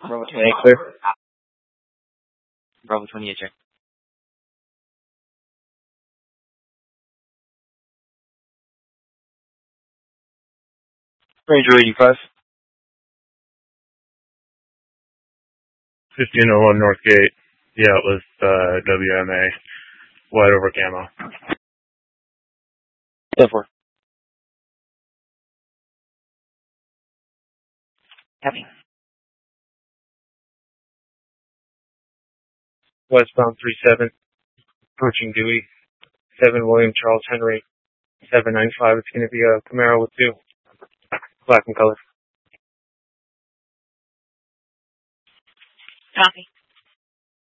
Bravo 28 clear. Bravo 28 check. Ranger 85. 1501 North Gate. Yeah, it was WMA. Wide over camo. 10-4. Copy. Westbound 37. Approaching Dewey. 7 William Charles Henry. 795. It's going to be a Camaro with 2. Black and color. Copy.